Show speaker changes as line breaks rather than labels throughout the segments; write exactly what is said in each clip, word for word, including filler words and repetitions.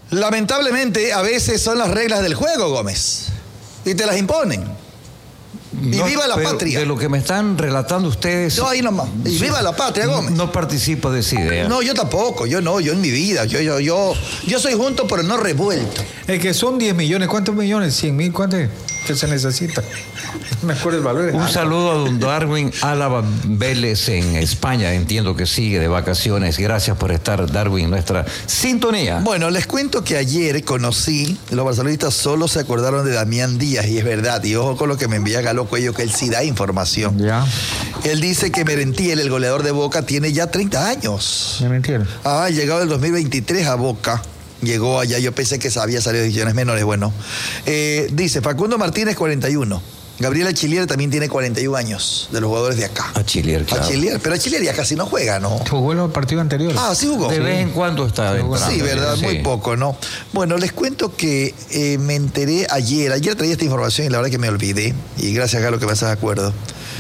Lamentablemente, a veces son las reglas del juego, Gómez. Y te las imponen. Y
no,
viva la patria.
De lo que me están relatando ustedes...
No, ahí nomás. Y viva la patria, Gómez.
No, no participo de esa idea.
No, yo tampoco. Yo no, yo en mi vida. Yo, yo, yo, yo soy junto, pero no revuelto.
Es que son diez millones. ¿Cuántos millones? ¿cien mil? ¿Cuánto es? ¿Qué se necesita? No me acuerdo el valor.
Un saludo a don Darwin Álava Vélez en España. Entiendo que sigue de vacaciones. Gracias por estar, Darwin, en nuestra sintonía.
Bueno, les cuento que ayer conocí, los barcelonistas solo se acordaron de Damián Díaz, y es verdad. Y ojo con lo que me envía Galo Cuello, que él sí da información.
Ya.
Él dice que Merentiel, el goleador de Boca, tiene ya treinta años.
Merentiel.
Ah, llegado el dos mil veintitrés a Boca. Llegó allá, yo pensé que había salido de divisiones menores. Bueno, eh, dice Facundo Martínez, cuarenta y uno. Gabriel Achillier también tiene cuarenta y uno años, de los jugadores de acá.
Achillier, claro.
Achillier, pero Achillier ya casi no juega, ¿no?
Jugó en los partidos anteriores.
Ah, sí jugó.
De vez en cuando está entrando.
Sí, verdad,
sí.
Muy poco, ¿no? Bueno, les cuento que eh, me enteré ayer, ayer traía esta información y la verdad que me olvidé, y gracias a lo que me haces de acuerdo.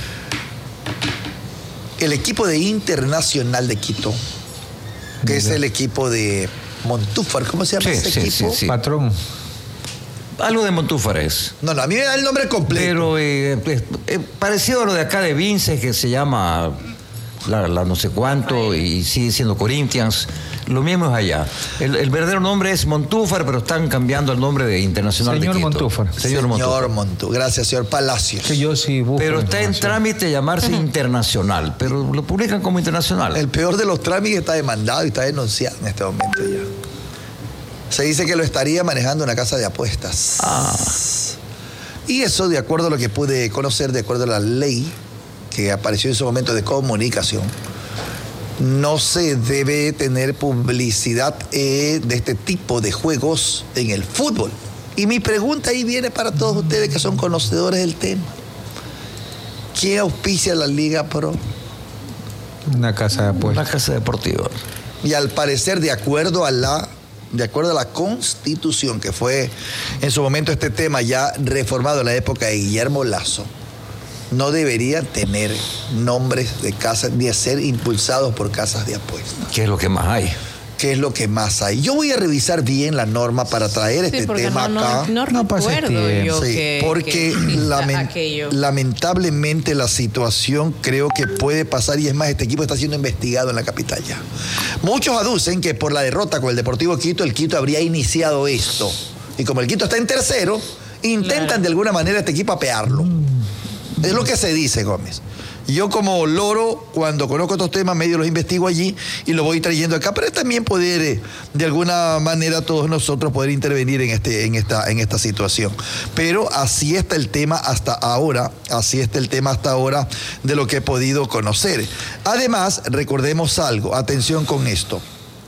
El equipo de Internacional de Quito, que Mira. es el equipo de Montúfar, ¿cómo se llama
sí,
ese
sí,
equipo?
Sí, sí. Patrón.
Algo de Montúfar es.
No, no, a mí me da el nombre completo.
Pero eh, eh, eh, parecido a lo de acá de Vinces, que se llama la, la no sé cuánto, y sigue siendo Corinthians. Lo mismo es allá. El, el verdadero nombre es Montúfar, pero están cambiando el nombre de Internacional
señor
de Quito.
Montúfar.
Señor, señor Montúfar. Montúfar. Gracias, señor Palacios.
Que yo sí busco
pero está en trámite llamarse uh-huh. Internacional, pero lo publican como Internacional.
El peor de los trámites está demandado y está denunciado en este momento ya. Se dice que lo estaría manejando una casa de apuestas.
Ah.
Y eso, de acuerdo a lo que pude conocer, de acuerdo a la ley que apareció en su momento de comunicación, no se debe tener publicidad eh, de este tipo de juegos en el fútbol. Y mi pregunta ahí viene para todos ustedes que son conocedores del tema. ¿Quién auspicia la Liga Pro?
Una casa de apuestas.
Una casa deportiva.
Y al parecer, de acuerdo a la... de acuerdo a la Constitución, que fue en su momento este tema ya reformado en la época de Guillermo Lazo, no deberían tener nombres de casas ni ser impulsados por casas de apuestas.
¿Qué es lo que más hay?
¿Qué es lo que más hay? Yo voy a revisar bien la norma para traer
sí,
este tema
no,
acá.
No, no, no recuerdo yo
sí,
que...
porque
que
lament lamentablemente la situación creo que puede pasar, y es más, este equipo está siendo investigado en la capital ya. Muchos aducen que por la derrota con el Deportivo Quito, el Quito habría iniciado esto. Y como el Quito está en tercero, intentan claro. de alguna manera este equipo apearlo. Es lo que se dice, Gómez. Yo como loro, cuando conozco estos temas, medio los investigo allí y los voy trayendo acá, pero también poder, eh, de alguna manera, todos nosotros poder intervenir en, este, en, esta, en esta situación. Pero así está el tema hasta ahora, así está el tema hasta ahora de lo que he podido conocer. Además, recordemos algo, atención con esto.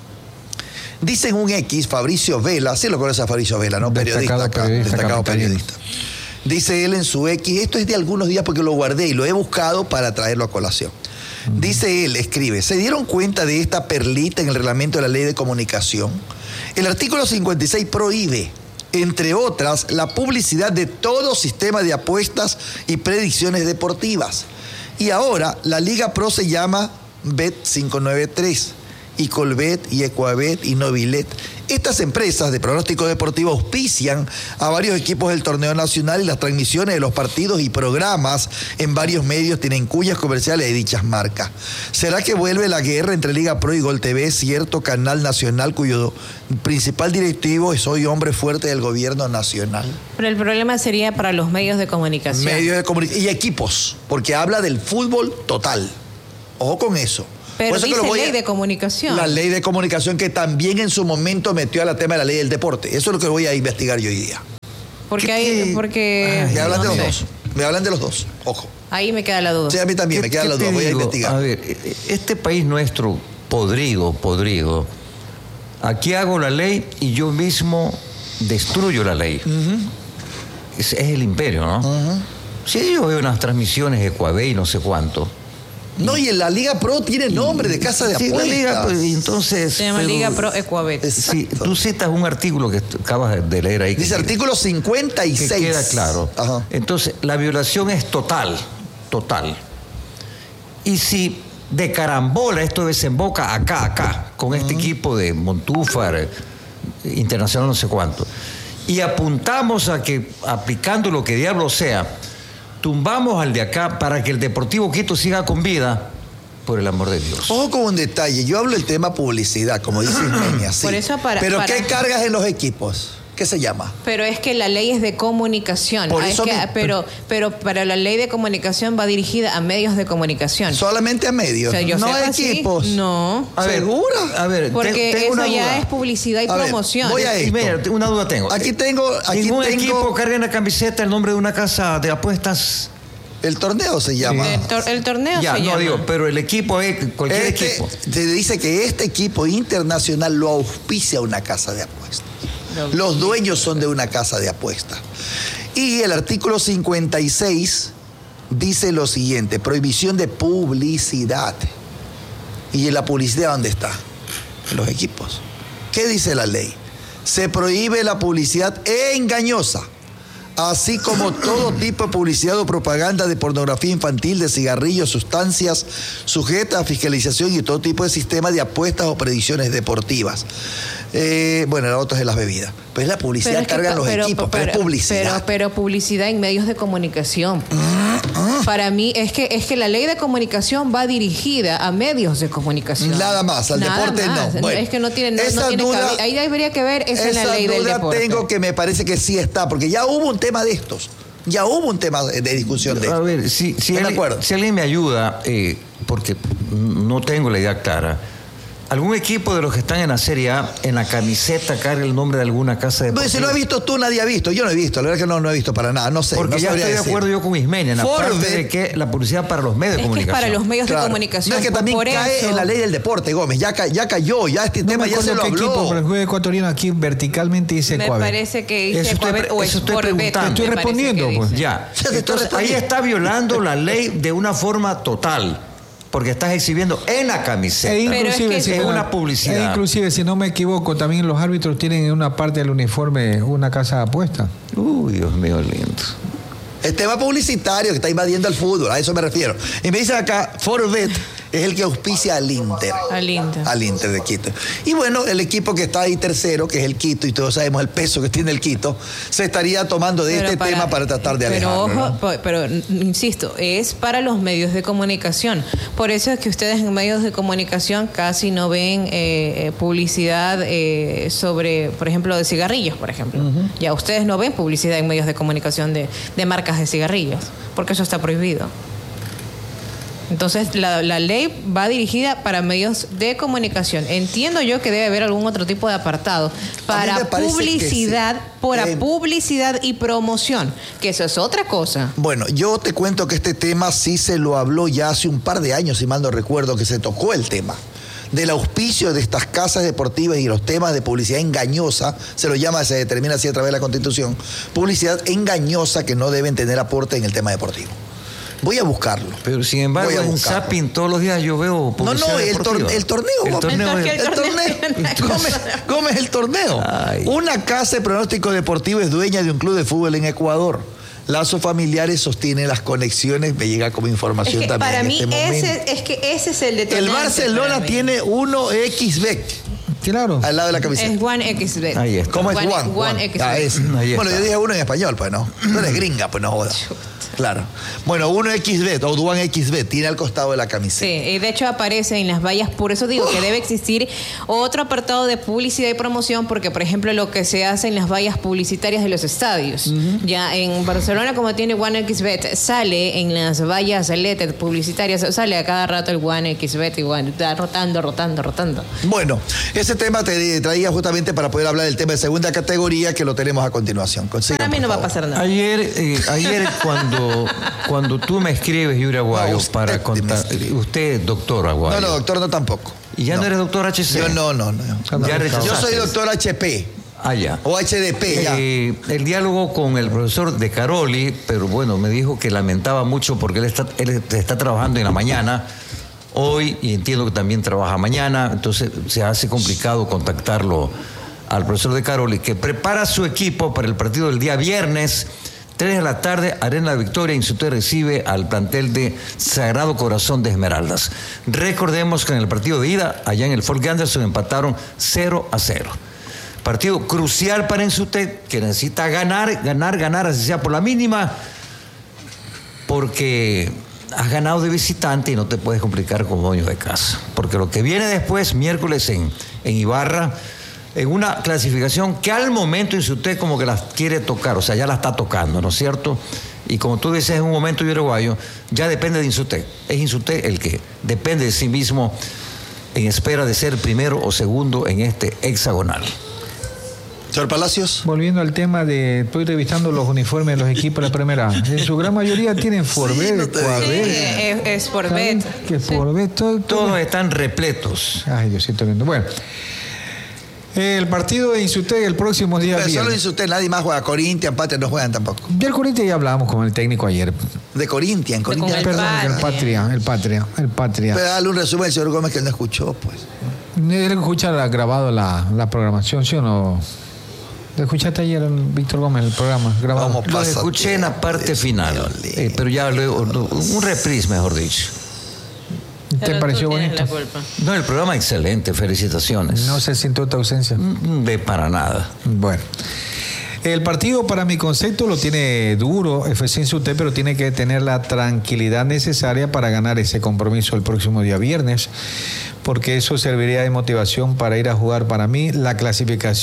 Dicen un X, Fabricio Vela, sí lo conoce a Fabricio Vela, ¿no? Periodista
destacado
acá,
periodista,
destacado periodista. Dice él en su X, esto es de algunos días porque lo guardé y lo he buscado para traerlo a colación. Uh-huh. Dice él, escribe, ¿se dieron cuenta de esta perlita en el reglamento de la ley de comunicación? El artículo cincuenta y seis prohíbe, entre otras, la publicidad de todo sistema de apuestas y predicciones deportivas. Y ahora la Liga Pro se llama Bet quinientos noventa y tres, y Colbet, y Ecuabet, y Novilet. Estas empresas de pronóstico deportivo auspician a varios equipos del torneo nacional y las transmisiones de los partidos y programas en varios medios tienen cuyas comerciales de dichas marcas. ¿Será que vuelve la guerra entre Liga Pro y Gol T V, cierto canal nacional cuyo principal directivo es hoy hombre fuerte del gobierno nacional?
Pero el problema sería para los medios de comunicación.
Medios de comunicación y equipos, porque habla del fútbol total. Ojo con eso.
Pero
dice
ley
a,
de comunicación.
La ley de comunicación que también en su momento metió a la tema de la ley del deporte. Eso es lo que voy a investigar yo hoy día.
Porque hay, porque...
Ay, me hablan
no
de los
sé.
dos. Me hablan de los dos. Ojo.
Ahí me queda la duda.
Sí, a mí también me quedan los dos. Voy a investigar.
A ver, este país nuestro, podrido, podrido, aquí hago la ley y yo mismo destruyo la ley. Uh-huh. es, es el imperio, ¿no? Uh-huh. Sí, yo veo unas transmisiones de Coabé y no sé cuánto.
No, y en la Liga Pro tiene nombre de casa de
sí,
apuestas.
La Liga, pues, entonces,
se llama pero, Liga Pro Ecuabet.
Sí, tú citas un artículo que acabas de leer ahí.
Dice
que,
artículo cincuenta y seis.
Que queda claro.
Ajá.
Entonces, la violación es total, total. Y si de carambola esto desemboca acá, acá, con este uh-huh. equipo de Montúfar, internacional no sé cuánto. Y apuntamos a que, aplicando lo que diablo sea, tumbamos al de acá para que el Deportivo Quito siga con vida, por el amor de Dios.
Ojo con un detalle, yo hablo del tema publicidad, como dice Ismenia, sí.
Por eso para-
Pero
para-
¿qué cargas en los equipos? ¿Qué se llama?
Pero es que la ley es de comunicación.
Por
Ah, es
eso
que-
mi-
pero, pero para la ley de comunicación va dirigida a medios de comunicación.
Solamente a medios,
O sea, yo
no
sepa,
a
sí.
equipos.
No.
A ver,
¿Segura?
A ver,
Porque
te- tengo
eso
una
ya
duda.
es publicidad y
A ver,
promoción.
voy a
Y
esto.
mira, una duda tengo.
Aquí tengo, aquí
Ningún
tengo
equipo carga en la camiseta el nombre de una casa de apuestas.
el torneo se llama.
El, tor- el torneo
Ya,
se
no
llama.
digo, pero el equipo es cualquier
Este,
equipo.
te dice que este equipo internacional lo auspicia una casa de apuestas. Los dueños son de una casa de apuestas. Y el artículo cincuenta y seis dice lo siguiente, prohibición de publicidad. ¿Y la publicidad dónde está? En los equipos. ¿Qué dice la ley? Se prohíbe la publicidad engañosa, así como todo tipo de publicidad o propaganda de pornografía infantil, de cigarrillos, sustancias sujetas a fiscalización y todo tipo de sistema de apuestas o predicciones deportivas. Eh, bueno, la otra es de las bebidas. Pero es la publicidad
Pero es
que
que
cargan
pa-
los
pero-
equipos, pero,
pero-
es publicidad.
Pero, pero publicidad en medios de comunicación. Para mí es que es que la ley de comunicación va dirigida a medios de comunicación.
Nada más, al
Nada
deporte
más.
no. Bueno,
es que no tiene, no, no
esa
tiene
duda-
cabida. Ahí debería que ver es en la
Esa
ley del
duda
deporte.
tengo que me parece que sí está, porque ya hubo un tema de estos. Ya hubo un tema de, de discusión de
A
esto.
ver, si, si,
No me
alguien,
acuerdo.
si alguien me ayuda, eh, porque no tengo la idea clara, ¿algún equipo de los que están en la Serie A, en la camiseta, carga el nombre de alguna casa de
Pues si lo has visto tú, nadie ha visto. Yo no he visto, la verdad que no, no he visto para nada. No sé.
Porque
no
ya
sabría
estoy de
decir.
acuerdo yo con Ismenia, en la
Forbes-
parte de que la publicidad para los medios de
Es que es
comunicación.
para los medios
Claro.
de comunicación.
No, es que también
por
cae
eso-
en la ley del deporte, Gómez. Ya, ca- ya cayó, ya este
No
tema
me
ya se
acuerdo
lo
qué
habló.
equipo, pero el juego ecuatoriano aquí verticalmente dice
Me
Coabe.
parece que dice
Eso estoy
Coabe
pre-
o
eso estoy
Sportbet,
preguntando.
me
Estoy
parece
respondiendo,
que
pues.
dice.
Ya.
Ya te estoy
Entonces, ahí
respondiendo.
está violando la ley de una forma total, porque estás exhibiendo en la camiseta.
E
Pero es
inclusive,
que
si
es
no-
una publicidad.
e inclusive, si no me equivoco, también los árbitros tienen en una parte del uniforme una casa de apuesta.
Uy, Dios mío, lindo.
El tema publicitario que está invadiendo el fútbol, a eso me refiero. Y me dicen acá, Forbet es el que auspicia al Inter.
Al Inter.
Al Inter de Quito. Y bueno, el equipo que está ahí tercero, que es el Quito, y todos sabemos el peso que tiene el Quito, se estaría tomando de
Pero
este tema para tratar de
pero
alejarlo.
ojo,
¿no?
po- pero n- insisto, es para los medios de comunicación. Por eso es que ustedes en medios de comunicación casi no ven eh, eh, publicidad eh, sobre, por ejemplo, de cigarrillos, por ejemplo. Ya ustedes no ven publicidad en medios de comunicación de, de marcas de cigarrillos, porque eso está prohibido. Entonces, la, la ley va dirigida para medios de comunicación. Entiendo yo que debe haber algún otro tipo de apartado
me
para
parece que
publicidad,
sí.
para
Eh,
publicidad y promoción, que eso es otra cosa.
Bueno, yo te cuento que este tema sí se lo habló ya hace un par de años, si mal no recuerdo, que se tocó el tema del auspicio de estas casas deportivas y los temas de publicidad engañosa, se lo llama, se determina así a través de la Constitución, publicidad engañosa que no deben tener aporte en el tema deportivo. Voy a buscarlo.
Pero sin embargo,
Voy a
en
buscarlo.
zapping todos los días yo veo
No,
publicidad
no, el, tor-
deportiva.
el torneo.
El
Gómez.
torneo
El
es-
torneo.
El torneo. Gómez, Gómez, el torneo.
Ay.
Una casa de pronóstico deportivo es dueña de un club de fútbol en Ecuador. Lazos familiares sostienen las conexiones. Me llega como
Es
información
que
también.
para
en
mí
este momento.
ese, es que ese es el
El
detonante.
Barcelona
para mí.
tiene uno equis bet
Claro.
al lado de la camiseta.
Es One X Bet.
Ahí está.
¿Cómo es
One-
Juan?
One X
Ah,
Bet.
ese.
Ahí
Bueno,
está.
yo dije uno en español, pues no. No eres gringa, pues no jodas. Claro. Bueno, uno equis bet o Duan equis bet tiene al costado de la camiseta.
Sí, y de hecho aparece en las vallas, por eso digo que debe existir otro apartado de publicidad y promoción, porque por ejemplo lo que se hace en las vallas publicitarias de los estadios, ya en Barcelona como tiene One X Bet, sale en las vallas L E D publicitarias, sale a cada rato el One X Bet y bueno, está rotando, rotando, rotando.
Bueno, ese tema te traía justamente para poder hablar del tema de segunda categoría que lo tenemos a continuación. Consigan,
Para mí
por
no va a
favor.
pasar nada.
Ayer, eh, ayer cuando, cuando tú me escribes, Yuri Aguayo,
No, usted
para
me
contar.
escribe.
Usted, doctor Aguayo.
No, no, doctor, no tampoco.
¿Y ya no, eres doctor H C?
Yo no, no, no.
Ya
Yo
rechazaste.
soy doctor hache pe
Ah, ya.
o hache de pe, ya.
Eh, el diálogo con el profesor De Caroli, pero bueno, me dijo que lamentaba mucho porque él está, él está trabajando en la mañana hoy y entiendo que también trabaja mañana, entonces se hace complicado contactarlo al profesor De Caroli, que prepara su equipo para el partido del día viernes, tres de la tarde, Arena Victoria, y usted recibe al plantel de Sagrado Corazón de Esmeraldas. Recordemos que en el partido de ida, allá en el Folk Anderson, empataron cero a cero. Partido crucial para Insutec, que necesita ganar, ganar, ganar, así sea por la mínima, porque has ganado de visitante y no te puedes complicar con dueño de casa. Porque lo que viene después, miércoles en, en Ibarra, en una clasificación que al momento Insutec como que la quiere tocar, o sea, ya la está tocando, ¿no es cierto? Y como tú dices, en un momento uruguayo, ya depende de Insutec. Es Insutec el que depende de sí mismo en espera de ser primero o segundo en este hexagonal.
Señor Palacios.
Volviendo al tema de, estoy revisando los uniformes de los equipos de la primera. En su gran mayoría tienen Forbet,
Sí, no te digo.
Sí,
Coabet.
es, es por bet.
Que Forbet, todo, todo-
Todos están repletos.
Ay, Diosito lindo. Bueno, el partido de Insutec el próximo día
Pero solo
viernes.
en usted, nadie más juega. Corinthians, Patria no juegan tampoco.
Ya el Corinthians ya hablábamos con el técnico ayer.
De Corinthians, Corinthians.
el
Perdón,
Patria.
el Patria, el Patria, el Patria.
Pero dale un resumen al señor Gómez que él no escuchó, pues.
Él escucha la- grabado la, la programación, ¿sí o no? ¿Lo escuchaste ayer, Víctor Gómez, el programa grabado?
Vamos.
Lo
Pasa
escuché en la
tiempo,
parte
Dios
final,
mío,
eh, pero ya luego, un reprise, mejor dicho.
¿Te
Pero
pareció
tú tienes
bonito?
la culpa.
No, el programa excelente, felicitaciones.
No se sintió tu ausencia.
Mm, De para nada.
Bueno. El partido, para mi concepto, lo tiene duro F C Insutec, pero tiene que tener la tranquilidad necesaria para ganar ese compromiso el próximo día viernes, porque eso serviría de motivación para ir a jugar, para mí, la clasificación.